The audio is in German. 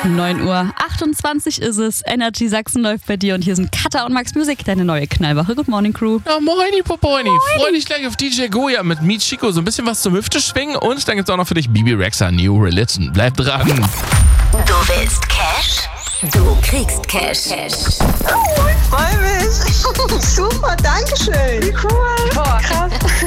9:28 Uhr ist es. Energy Sachsen läuft bei dir und hier sind Katha und Max Music, deine neue Knallwoche. Good morning, Crew. Ja, moini, Popoini. Freu dich gleich auf DJ Goya mit Meet Chico, so ein bisschen was zum Hüfte schwingen und dann gibt's auch noch für dich Bibi Rexha, New Religion. Bleib dran. Du willst Cash? Du kriegst Cash. Freu mich. Super, danke schön. Wie cool. Boah, krass.